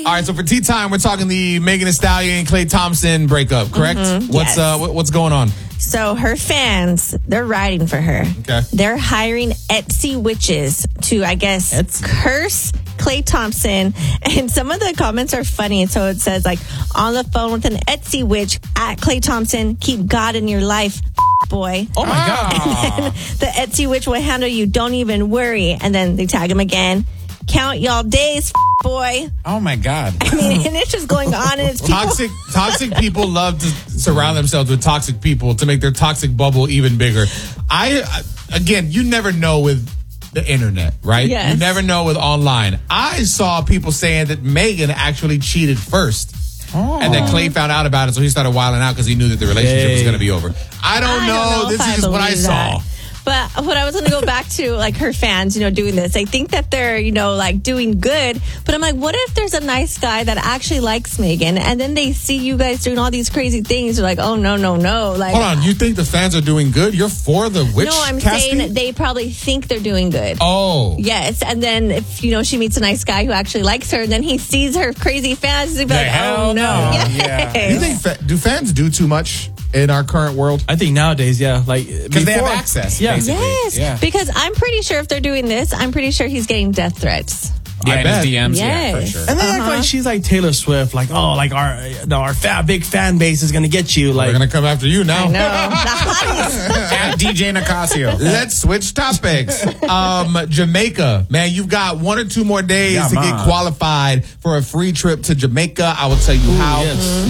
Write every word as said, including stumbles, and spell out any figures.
All right, so for tea time, we're talking the Megan Thee Stallion and Klay Thompson breakup, correct? Mm-hmm. What's Yes. uh, what, what's going on? So her fans, they're riding for her. Okay. They're hiring Etsy witches to, I guess, Etsy. curse Klay Thompson. And some of the comments are funny. So it says, like, on the phone with an Etsy witch at Klay Thompson, keep God in your life, boy. Oh my God. And then the Etsy witch will handle you. Don't even worry. And then they tag him again. Count y'all days, boy. Oh my God. I mean, and it's just going on. And it's people. Toxic, toxic people love to surround themselves with toxic people to make their toxic bubble even bigger. I, I again, you never know with the internet, right? Yes. You never know with online. I saw people saying that Megan actually cheated first. Oh. And then Klay found out about it, so he started wilding out because he knew that the relationship was Hey. going to be over. I don't I know. don't know this if I is what I believe saw. that. But what I was going to go back to, like, her fans, you know, doing this. I think that they're, you know, like, doing good. But I'm like, what if there's a nice guy that actually likes Megan, and then they see you guys doing all these crazy things? They're like, oh, no, no, no. Like, Hold on, you think the fans are doing good? You're for the witch no, I'm casting? saying they probably think they're doing good. Oh. Yes, and then if, you know, she meets a nice guy who actually likes her, and then he sees her crazy fans, he'd be like, hell oh, no. no. Yes. Yeah. You think fa- do fans do too much in our current world? I think nowadays, yeah, like Because they have before- access, Yeah. basically. Yes, Yeah. because I'm pretty sure if they're doing this, I'm pretty sure he's getting death threats. I Yeah, in bet. his D Ms. Yeah, for Yes. sure. And they act like she's like Taylor Swift, like, oh, like our no, our fa- big fan base is gonna get you. They're Like, going to come after you now. I know. The hotties. At D J Nicasio. Let's switch topics. Um, Jamaica, man, you've got one or two more days Yeah, to get man. qualified for a free trip to Jamaica. I will tell you how. yes.